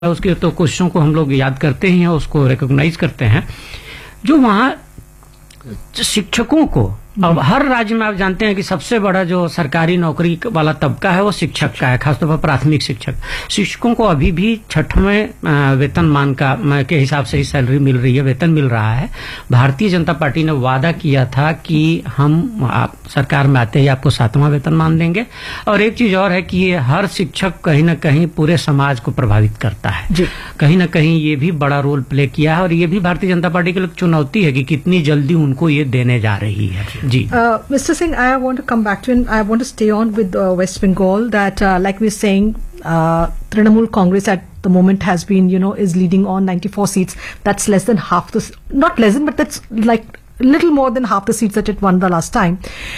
उसकी तो कोशिशों को हम लोग याद करते ही हैं, उसको रिकॉग्नाइज करते हैं। जो वहाँ शिक्षकों को, अब हर राज्य में आप जानते हैं कि सबसे बड़ा जो सरकारी नौकरी वाला तबका है वो शिक्षक का है, खासतौर पर प्राथमिक शिक्षक। शिक्षकों को अभी भी छठवें वेतनमान का के हिसाब से ही सैलरी मिल रही है, वेतन मिल रहा है। भारतीय जनता पार्टी ने वादा किया था कि हम सरकार में आते ही आपको 7वां वेतनमान देंगे। और एक चीज और है कि ये हर शिक्षक कहीं ना कहीं पूरे समाज को प्रभावित करता है, कहीं ना कहीं ये भी बड़ा रोल प्ले किया है। और ये भी भारतीय जनता पार्टी के लिए चुनौती है कि कितनी जल्दी उनको ये देने जा रही है। Mr. Singh, I want to come back to and I want to stay on with West Bengal that like we're saying Trinamool Congress at the moment has been, is leading on 94 seats. That's less than half the, not less than, but that's like little more than half the seats that it won the last time.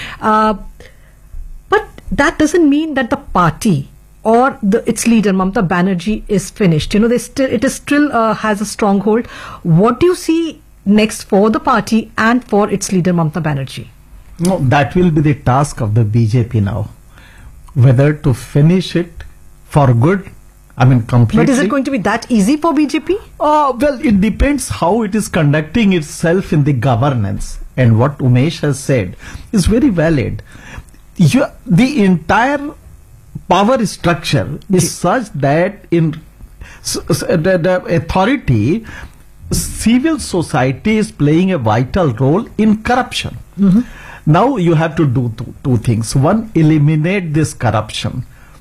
But that doesn't mean that the party or its leader Mamata Banerjee is finished. It is still has a stronghold. What do you see next for the party and for its leader Mamata Banerjee? No, that will be the task of the BJP now. Whether to finish it for good, completely. But is it going to be that easy for BJP? Well, it depends how it is conducting itself in the governance. And what Umesh has said is very valid. The entire power structure is such that in the authority, civil society is playing a vital role in corruption. Now you have to do two things. One, eliminate this corruption.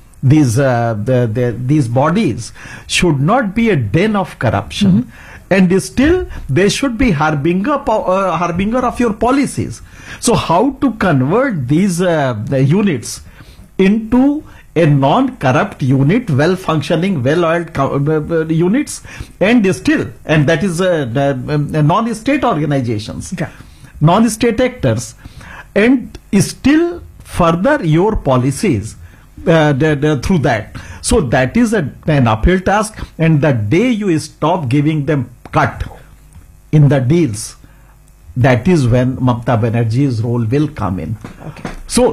These bodies should not be a den of corruption, and still they should be harbinger of your policies. So how to convert these units into a non-corrupt unit, well-functioning, well-oiled units, and that is non-state organizations, non-state actors, and still further your policies through that. So that is an uphill task, and the day you stop giving them cut in the deals, that is when Mamata Banerjee's role will come in. Okay. So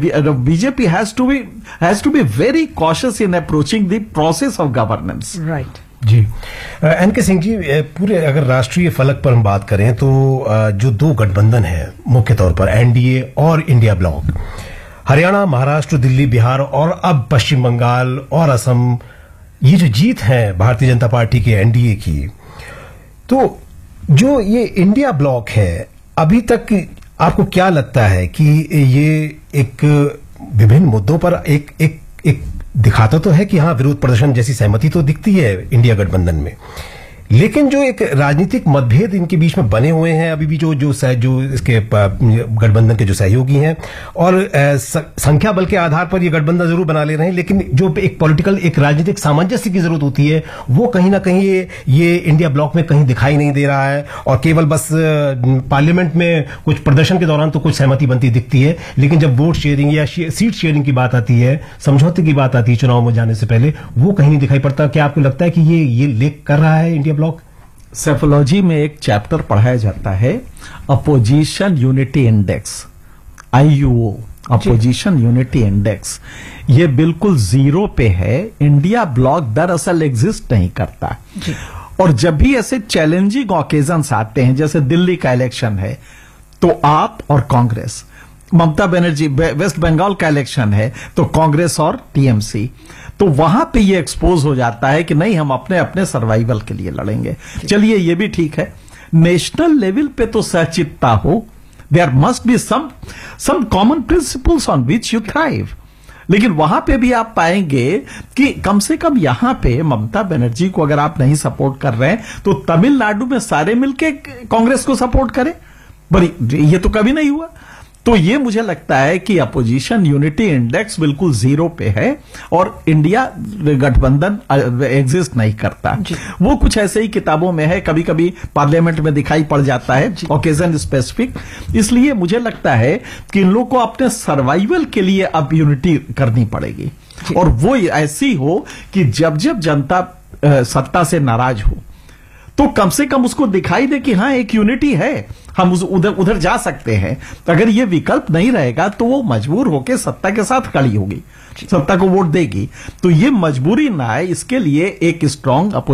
BJP has to be very cautious in approaching the process of governance. Right. Ji N K Singh ji, पूरे अगर राष्ट्रीय फलक पर हम बात करें तो जो दो गठबंधन है मुख्य तौर पर एनडीए और इंडिया ब्लॉक, हरियाणा, महाराष्ट्र, दिल्ली, बिहार और अब पश्चिम बंगाल और असम, ये जो जीत है भारतीय जनता पार्टी के एनडीए की, तो जो ये इंडिया ब्लॉक है अभी तक आपको क्या लगता है कि ये एक विभिन्न मुद्दों पर एक दिखाता तो है कि हाँ विरोध प्रदर्शन जैसी सहमति तो दिखती है इंडिया गठबंधन में, लेकिन जो एक राजनीतिक मतभेद इनके बीच में बने हुए हैं अभी भी जो इसके गठबंधन के जो सहयोगी हैं, और संख्या बल के आधार पर ये गठबंधन जरूर बना ले रहे हैं, लेकिन जो एक पॉलिटिकल एक राजनीतिक सामंजस्य की जरूरत होती है वो कहीं ना कहीं ये इंडिया ब्लॉक में कहीं दिखाई नहीं दे रहा है। और केवल बस पार्लियामेंट में कुछ प्रदर्शन के दौरान तो कुछ सहमति बनती दिखती है, लेकिन जब वोट शेयरिंग या सीट शेयरिंग की बात आती है, समझौते की बात आती है चुनाव में जाने से पहले, वो कहीं नहीं दिखाई पड़ता। क्या आपको लगता है कि ये लेक कर रहा है इंडिया ब्लॉक? साइकोलॉजी में एक चैप्टर पढ़ाया जाता है opposition unity index, IUO, opposition unity index. ये बिल्कुल 0 पे है। इंडिया ब्लॉक दरअसल एग्जिस्ट नहीं करता। और जब भी ऐसे चैलेंजिंग ऑकेजन्स आते हैं, जैसे दिल्ली का इलेक्शन है तो आप और कांग्रेस, ममता बनर्जी, वेस्ट बंगाल का इलेक्शन है तो कांग्रेस और टीएमसी, तो वहां पे ये एक्सपोज हो जाता है कि नहीं, हम अपने सर्वाइवल के लिए लड़ेंगे। चलिए ये भी ठीक है, नेशनल लेवल पे तो सचित्ता हो, there must be some common principles on which you thrive. लेकिन वहां पे भी आप पाएंगे कि कम से कम यहां पे ममता बनर्जी को अगर आप नहीं सपोर्ट कर रहे हैं तो तमिलनाडु में सारे मिलके कांग्रेस को सपोर्ट करें, बड़ी ये तो कभी नहीं हुआ। तो ये मुझे लगता है कि अपोजिशन यूनिटी इंडेक्स बिल्कुल 0 पे है और इंडिया गठबंधन एग्जिस्ट नहीं करता। वो कुछ ऐसे ही किताबों में है, कभी कभी पार्लियामेंट में दिखाई पड़ जाता है, ओकेजन स्पेसिफिक। इसलिए मुझे लगता है कि इन लोगों को अपने सर्वाइवल के लिए अब यूनिटी करनी पड़ेगी, और वो ऐसी हो कि जब जनता सत्ता से नाराज हो तो कम से कम उसको दिखाई दे कि हाँ एक यूनिटी है, हम उधर जा सकते हैं। तो अगर ये विकल्प नहीं रहेगा तो वो मजबूर होकर सत्ता के साथ खड़ी होगी। सत्ता को वोट देगी, तो ये मजबूरी ना है, इसके लिए एक स्ट्रांग